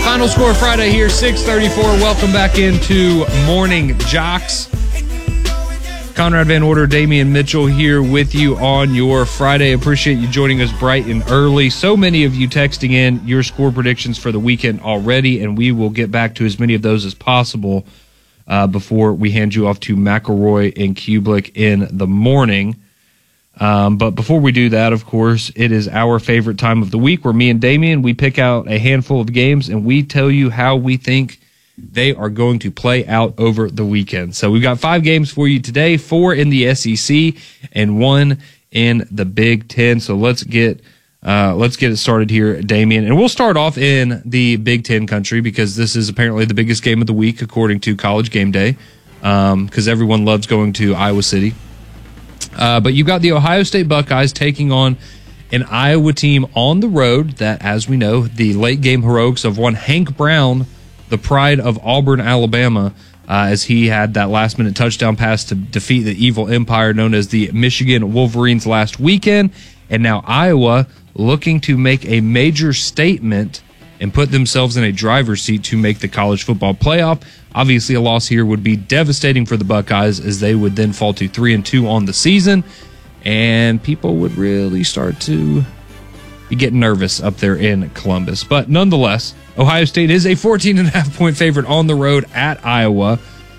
Final Score Friday here, 6:34. Welcome back into Morning Jocks. Conrad Van Order, Damian Mitchell here with you on your Friday. Appreciate you joining us bright and early. So many of you texting in your score predictions for the weekend already, and we will get back to as many of those as possible before we hand you off to McElroy and Kublik in the morning. But before we do that, of course, it is our favorite time of the week where me and Damian, we pick out a handful of games and we tell you how we think they are going to play out over the weekend. So we've got 5 games for you today, 4 in the SEC and 1 in the Big Ten. So let's get it started here, Damian. And we'll start off in the Big Ten country because this is apparently the biggest game of the week according to College Game Day, because everyone loves going to Iowa City. But you got the Ohio State Buckeyes taking on an Iowa team on the road that, as we know, the late game heroics of one Hank Brown, the pride of Auburn, Alabama, as he had that last-minute touchdown pass to defeat the evil empire known as the Michigan Wolverines last weekend. And now Iowa looking to make a major statement and put themselves in a driver's seat to make the college football playoff. Obviously, a loss here would be devastating for the Buckeyes as they would then fall to 3-2 on the season, and people would really start to be getting nervous up there in Columbus. But nonetheless, Ohio State is a 14.5-point favorite on the road at Iowa.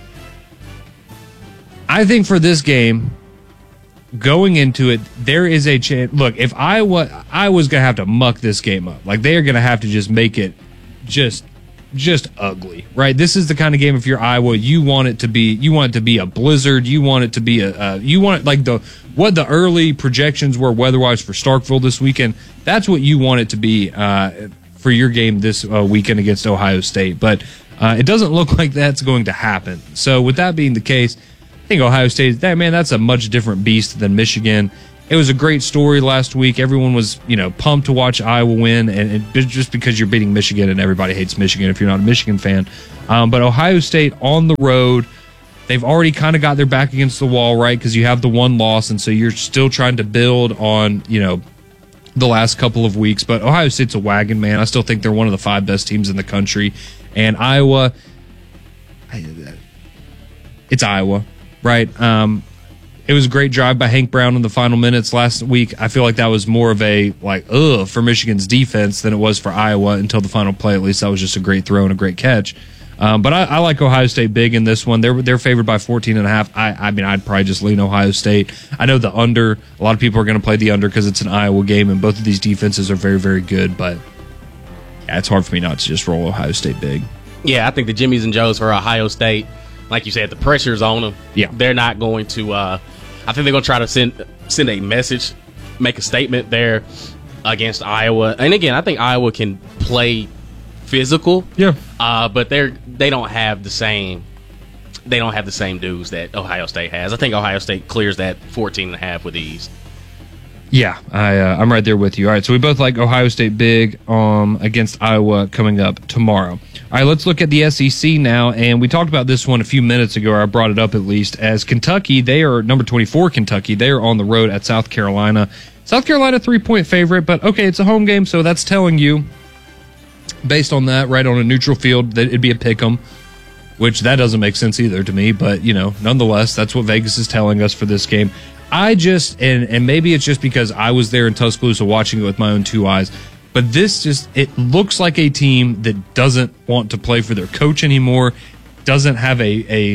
I think for this game, going into it, there is a chance. Look, if Iowa's going to have to muck this game up. Like, they are going to have to just make it just ugly, right? This is the kind of game, if you're Iowa, you want it to be a blizzard. You want it to be what the early projections were weather-wise for Starkville this weekend. That's what you want it to be for your game this weekend against Ohio State. But it doesn't look like that's going to happen. So with that being the case, I think Ohio State, that's a much different beast than Michigan. It was a great story last week. Everyone was, pumped to watch Iowa win, and just because you're beating Michigan, and everybody hates Michigan if you're not a Michigan fan. But Ohio State on the road, they've already kind of got their back against the wall, right? Because you have the one loss, and so you're still trying to build on, the last couple of weeks. But Ohio State's a wagon, man. I still think they're one of the 5 best teams in the country. And Iowa, it's Iowa, right? It was a great drive by Hank Brown in the final minutes last week. I feel like that was more of a for Michigan's defense than it was for Iowa until the final play. At least that was just a great throw and a great catch. But I like Ohio State big in this one. They're favored by 14.5. I'd probably just lean Ohio State. I know the under. A lot of people are going to play the under because it's an Iowa game, and both of these defenses are very, very good. But it's hard for me not to just roll Ohio State big. Yeah, I think the Jimmies and Joes for Ohio State, like you said, the pressure's on them. Yeah, they're not going to. I think they're going to try to send a message, make a statement there against Iowa. And again, I think Iowa can play physical. Yeah. But they don't have the same dudes that Ohio State has. I think Ohio State clears that 14.5 with ease. Yeah, I'm right there with you. All right, so we both like Ohio State big against Iowa coming up tomorrow. All right, let's look at the SEC now, and we talked about this one a few minutes ago, or I brought it up at least, as Kentucky, they are number 24 Kentucky. They are on the road at South Carolina. South Carolina 3-point favorite, but okay, it's a home game, so that's telling you, based on that, right on a neutral field, that it'd be a pick'em, which that doesn't make sense either to me, but, nonetheless, that's what Vegas is telling us for this game. I just, and maybe it's just because I was there in Tuscaloosa watching it with my own 2 eyes, but it looks like a team that doesn't want to play for their coach anymore, doesn't have there's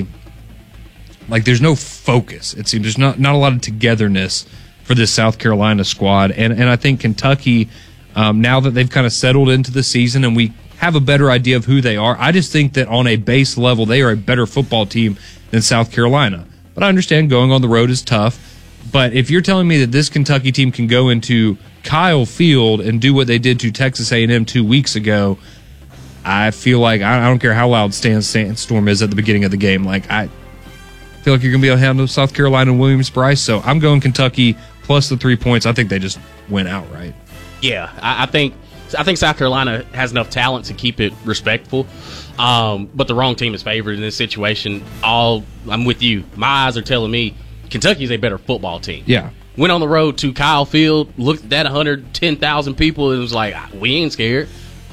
no focus. It seems there's not a lot of togetherness for this South Carolina squad. And I think Kentucky, now that they've kind of settled into the season and we have a better idea of who they are, I just think that on a base level, they are a better football team than South Carolina. But I understand going on the road is tough. But if you're telling me that this Kentucky team can go into Kyle Field and do what they did to Texas A&M 2 weeks ago, I feel like I don't care how loud Sandstorm is at the beginning of the game. I feel like you're going to be able to handle South Carolina and Williams-Brice. So I'm going Kentucky plus the 3 points. I think they just win outright. Yeah, I think South Carolina has enough talent to keep it respectful. But the wrong team is favored in this situation. I'm with you. My eyes are telling me Kentucky's a better football team. Yeah. Went on the road to Kyle Field, looked at that 110,000 people, and was like, we ain't scared.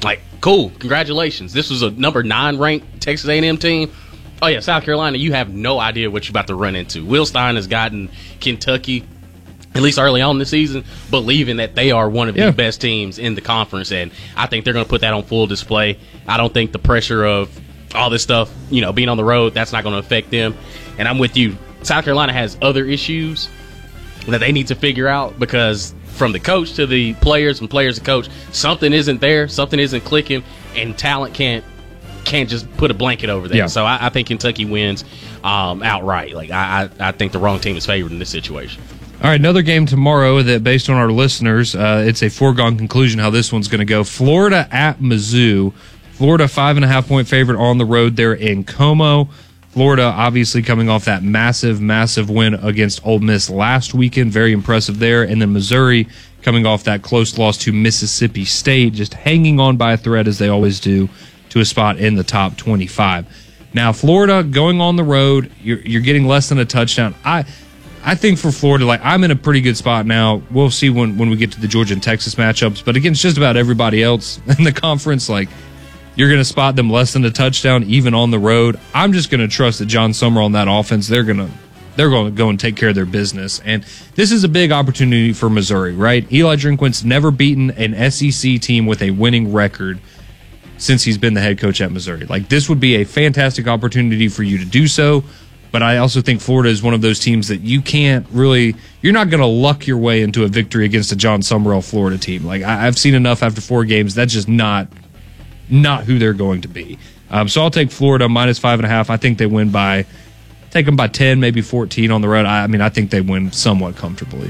Cool. Congratulations. This was a number 9 ranked Texas A&M team. Oh, yeah, South Carolina, you have no idea what you're about to run into. Will Stein has gotten Kentucky, at least early on in the season, believing that they are one of the best teams in the conference, and I think they're going to put that on full display. I don't think the pressure of all this stuff, being on the road, that's not going to affect them. And I'm with you. South Carolina has other issues that they need to figure out, because from the coach to the players, from players to coach, something isn't there, something isn't clicking, and talent can't just put a blanket over that. So I think Kentucky wins outright. Like I think the wrong team is favored in this situation. All right, another game tomorrow that, based on our listeners, it's a foregone conclusion how this one's going to go. Florida at Mizzou. Florida 5.5-point favorite on the road there in Como. Florida obviously coming off that massive win against Ole Miss last weekend. Very impressive there. And then Missouri coming off that close loss to Mississippi State, just hanging on by a thread as they always do to a spot in the top 25. Now, Florida going on the road, you're getting less than a touchdown. I think for Florida, I'm in a pretty good spot now. We'll see when we get to the Georgia and Texas matchups. But against just about everybody else in the conference, you're going to spot them less than a touchdown, even on the road. I'm just going to trust that John Summerall on that offense, they're going to go and take care of their business. And this is a big opportunity for Missouri, right? Eli Drinkwitz never beaten an SEC team with a winning record since he's been the head coach at Missouri. This would be a fantastic opportunity for you to do so. But I also think Florida is one of those teams that you're not going to luck your way into a victory against a John Summerall Florida team. I've seen enough after 4 games. That's just not who they're going to be. So I'll take Florida minus 5.5. I think they win take them by 10, maybe 14 on the road. I think they win somewhat comfortably.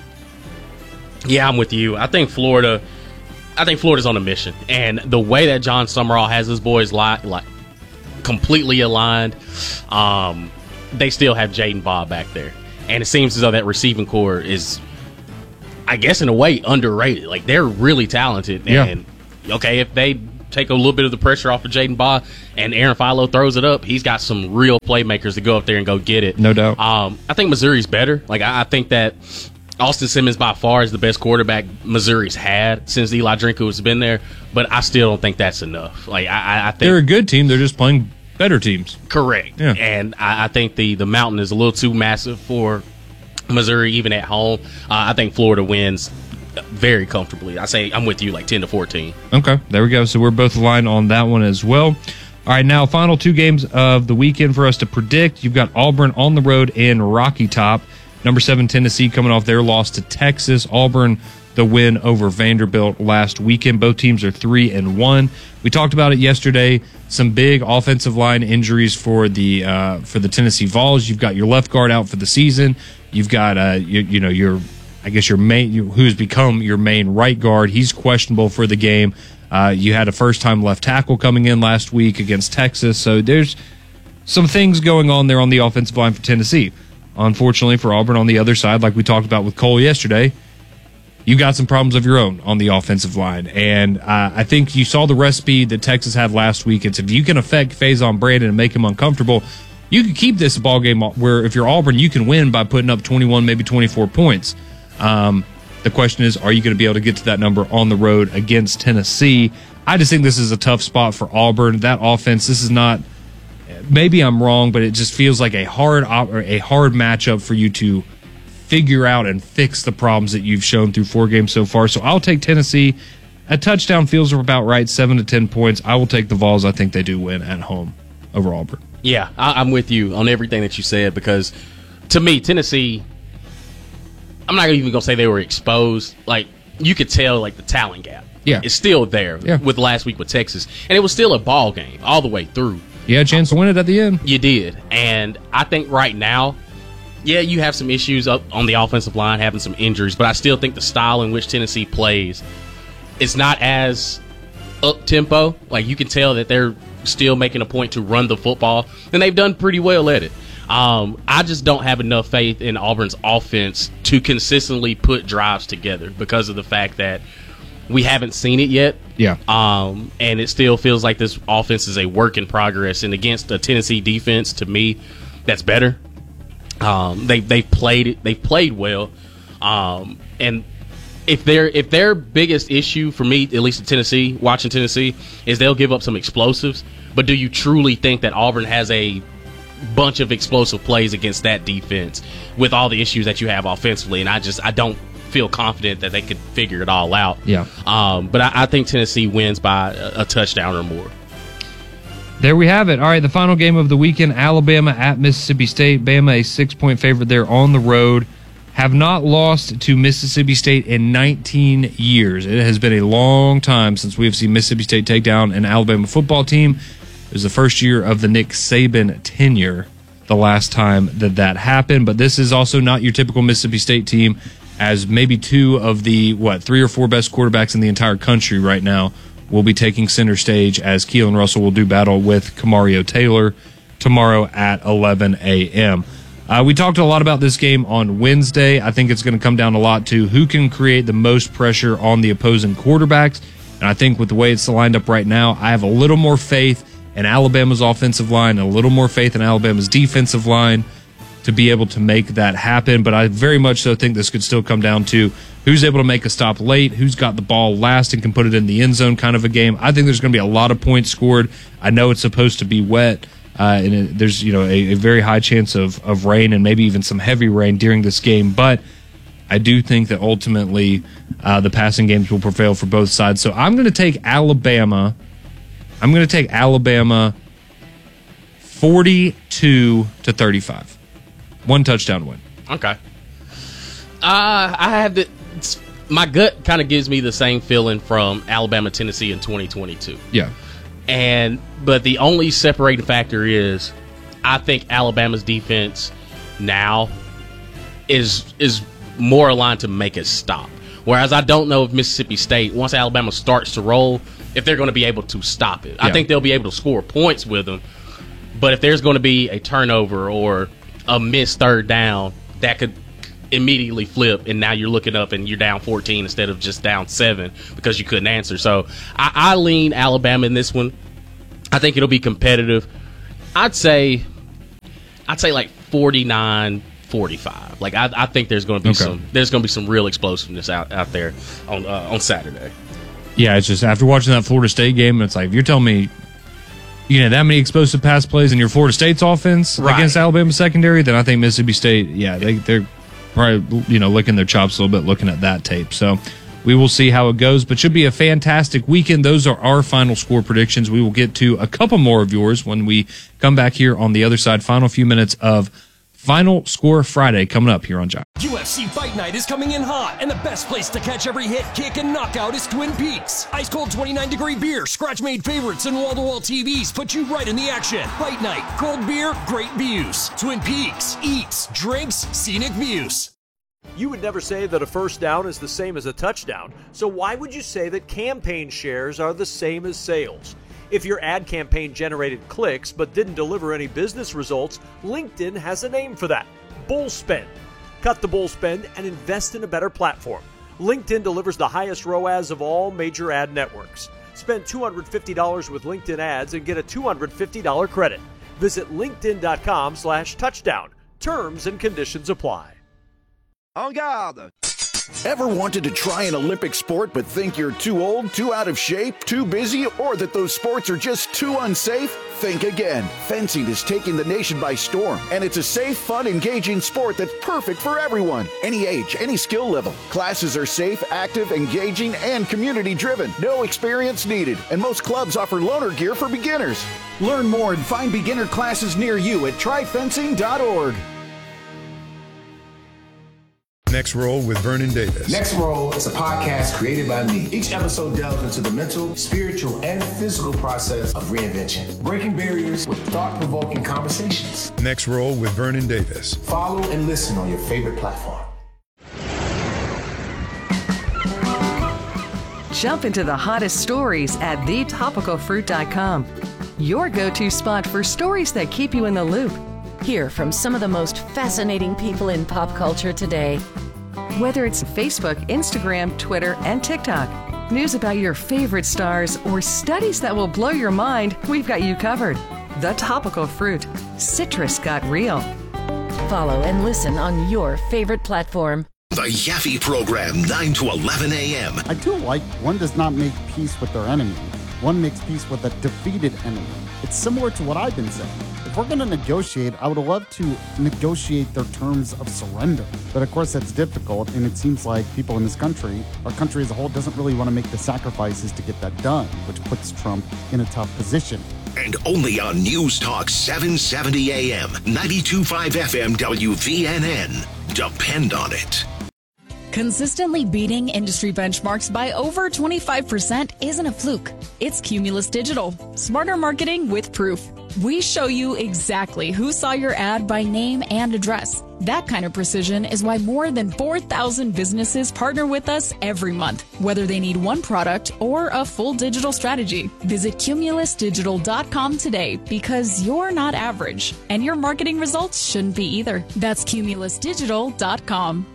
Yeah, I'm with you. I think Florida's on a mission. And the way that John Summerall has his boys completely aligned, they still have Jaden Baugh back there. And it seems as though that receiving core is, I guess, in a way, underrated. They're really talented. And, okay, if they take a little bit of the pressure off of Jaden Baugh and Aaron Philo throws it up, he's got some real playmakers to go up there and go get it. No doubt. I think Missouri's better. I think that Austin Simmons by far is the best quarterback Missouri's had since Eli Drinkwitz has been there, but I still don't think that's enough. I think they're a good team. They're just playing better teams. Correct. Yeah. And I think the mountain is a little too massive for Missouri, even at home. I think Florida wins very comfortably. I say I'm with you, 10-14. Okay, there we go. So we're both aligned on that one as well. All right, now final 2 games of the weekend for us to predict. You've got Auburn on the road in Rocky Top. Number 7 Tennessee coming off their loss to Texas. Auburn, the win over Vanderbilt last weekend. Both teams are 3-1. We talked about it yesterday. Some big offensive line injuries for the Tennessee Vols. You've got your left guard out for the season. You've got your main, who's become your main right guard. He's questionable for the game. You had a first-time left tackle coming in last week against Texas. So there's some things going on there on the offensive line for Tennessee. Unfortunately for Auburn on the other side, like we talked about with Cole yesterday, you got some problems of your own on the offensive line. And I think you saw the recipe that Texas had last week. It's if you can affect Faison Brandon and make him uncomfortable, you can keep this ball game where if you're Auburn, you can win by putting up 21, maybe 24 points. The question is, are you going to be able to get to that number on the road against Tennessee? I just think this is a tough spot for Auburn. That offense, this is not, maybe I'm wrong, but it just feels like a hard matchup for you to figure out and fix the problems that you've shown through 4 games so far. So I'll take Tennessee. A touchdown feels about right, 7 to 10 points. I will take the Vols. I think they do win at home over Auburn. Yeah, I'm with you on everything that you said, because to me, Tennessee, I'm not even going to say they were exposed. You could tell, the talent gap. Yeah. It's still there with last week with Texas. And it was still a ball game all the way through. You had a chance to win it at the end. You did. And I think right now, you have some issues up on the offensive line, having some injuries, but I still think the style in which Tennessee plays, it's not as up-tempo. You can tell that they're still making a point to run the football, and they've done pretty well at it. I just don't have enough faith in Auburn's offense to consistently put drives together because of the fact that we haven't seen it yet. Yeah. And it still feels like this offense is a work in progress. And against a Tennessee defense, to me, that's better. They've played well. And if their biggest issue for me, at least in Tennessee, watching Tennessee, is they'll give up some explosives. But do you truly think that Auburn has a bunch of explosive plays against that defense with all the issues that you have offensively? And I don't feel confident that they could figure it all out. Yeah. But I think Tennessee wins by a touchdown or more. There we have it. All right, the final game of the weekend, Alabama at Mississippi State. Bama a 6-point favorite there on the road. Have not lost to Mississippi State in 19 years. It has been a long time since we have seen Mississippi State take down an Alabama football team. It was the first year of the Nick Saban tenure, the last time that happened. But this is also not your typical Mississippi State team, as maybe two of the, 3 or 4 best quarterbacks in the entire country right now will be taking center stage, as Keelan Russell will do battle with Kamario Taylor tomorrow at 11 a.m. We talked a lot about this game on Wednesday. I think it's going to come down a lot to who can create the most pressure on the opposing quarterbacks. And I think with the way it's lined up right now, I have a little more faith in Alabama's offensive line, a little more faith in Alabama's defensive line to be able to make that happen. But I very much so think this could still come down to who's able to make a stop late, who's got the ball last and can put it in the end zone kind of a game. I think there's going to be a lot of points scored. I know it's supposed to be wet, and there's a very high chance of rain and maybe even some heavy rain during this game. But I do think that ultimately the passing games will prevail for both sides. So I'm going to take Alabama. I'm going to take Alabama 42-35. 1 touchdown win. Okay. I have my gut kind of gives me the same feeling from Alabama, Tennessee in 2022. Yeah. But the only separating factor is I think Alabama's defense now is more aligned to make a stop. Whereas I don't know if Mississippi State, once Alabama starts to roll, if they're going to be able to stop it. Yeah. I think they'll be able to score points with them. But if there's going to be a turnover or a missed third down, that could immediately flip, and now you're looking up and you're down 14 instead of just down 7 because you couldn't answer. So I lean Alabama in this one. I think it'll be competitive. I'd say like 49-45. Like I think there's going to be some real explosiveness out there on Saturday. Yeah, it's just after watching that Florida State game, it's like if you're telling me that many explosive pass plays in your Florida State's offense against Alabama's secondary, then I think Mississippi State, they're probably licking their chops a little bit looking at that tape. So we will see how it goes, but should be a fantastic weekend. Those are our final score predictions. We will get to a couple more of yours when we come back here on the other side. Final few minutes of Final Score Friday coming up here on Jock. UFC Fight Night is coming in hot, and the best place to catch every hit, kick, and knockout is Twin Peaks. Ice cold 29-degree beer, scratch-made favorites, and wall-to-wall TVs put you right in the action. Fight Night, cold beer, great views. Twin Peaks, eats, drinks, scenic views. You would never say that a first down is the same as a touchdown, so why would you say that campaign shares are the same as sales? If your ad campaign generated clicks but didn't deliver any business results, LinkedIn has a name for that: bull spend. Cut the bull spend and invest in a better platform. LinkedIn delivers the highest ROAS of all major ad networks. Spend $250 with LinkedIn ads and get a $250 credit. Visit linkedin.com/touchdown. Terms and conditions apply. En garde! Ever wanted to try an Olympic sport but think you're too old, too out of shape, too busy, or that those sports are just too unsafe? Think again. Fencing is taking the nation by storm, and it's a safe, fun, engaging sport that's perfect for everyone. Any age, any skill level. Classes are safe, active, engaging, and community-driven. No experience needed, and most clubs offer loaner gear for beginners. Learn more and find beginner classes near you at tryfencing.org. Next Roll with Vernon Davis. Next Roll is a podcast created by me. Each episode delves into the mental, spiritual, and physical process of reinvention, breaking barriers with thought-provoking conversations. Next Roll with Vernon Davis. Follow and listen on your favorite platform. Jump into the hottest stories at thetopicalfruit.com. Your go-to spot for stories that keep you in the loop. Hear from some of the most fascinating people in pop culture today. Whether it's Facebook, Instagram, Twitter, and TikTok, news about your favorite stars, or studies that will blow your mind, we've got you covered. The Topical Fruit. Citrus got real. Follow and listen on your favorite platform. The The Yaffe Program, 9 to 11 a.m. I do like one does not make peace with their enemy. One makes peace with a defeated enemy. It's similar to what I've been saying. If we're going to negotiate, I would love to negotiate their terms of surrender. But of course, that's difficult, and it seems like people in this country, our country as a whole, doesn't really want to make the sacrifices to get that done, which puts Trump in a tough position. And only on News Talk 770 AM, 92.5 FM WVNN. Depend on it. Consistently beating industry benchmarks by over 25% isn't a fluke. It's Cumulus Digital. Smarter marketing with proof. We show you exactly who saw your ad by name and address. That kind of precision is why more than 4,000 businesses partner with us every month, whether they need one product or a full digital strategy. Visit cumulusdigital.com today because you're not average, and your marketing results shouldn't be either. That's cumulusdigital.com.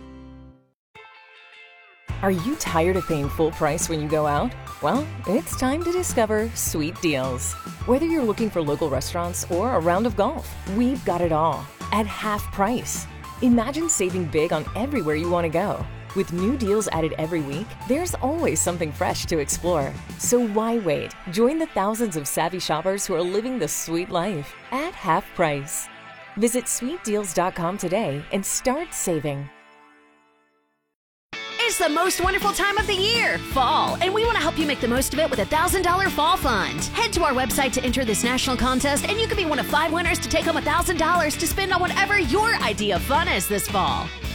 Are you tired of paying full price when you go out? Well, it's time to discover Sweet Deals. Whether you're looking for local restaurants or a round of golf, we've got it all at half price. Imagine saving big on everywhere you want to go. With new deals added every week, there's always something fresh to explore. So why wait? Join the thousands of savvy shoppers who are living the sweet life at half price. Visit sweetdeals.com today and start saving. It's the most wonderful time of the year, fall, and we want to help you make the most of it with a $1,000 fall fund. Head to our website to enter this national contest, and you could be one of 5 winners to take home $1,000 to spend on whatever your idea of fun is this fall.